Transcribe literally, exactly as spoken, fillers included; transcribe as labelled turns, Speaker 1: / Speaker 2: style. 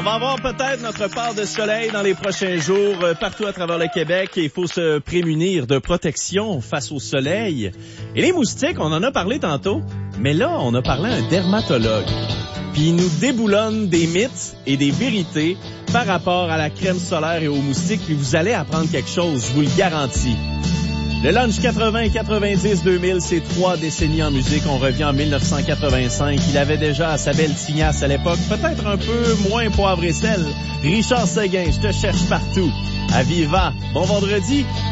Speaker 1: va avoir peut-être notre part de soleil dans les prochains jours euh, partout à travers le Québec et il faut se prémunir de protection face au soleil. Et les moustiques, on en a parlé tantôt, mais là, on a parlé à un dermatologue. Puis il nous déboulonne des mythes et des vérités par rapport à la crème solaire et aux moustiques, puis vous allez apprendre quelque chose, je vous le garantis. Le Lunch quatre-vingts, quatre-vingt-dix, deux mille, c'est trois décennies en musique. On revient en dix-neuf cent quatre-vingt-cinq. Il avait déjà sa belle tignasse à l'époque, peut-être un peu moins poivre et sel. Richard Seguin, je te cherche partout. À Viva, bon vendredi.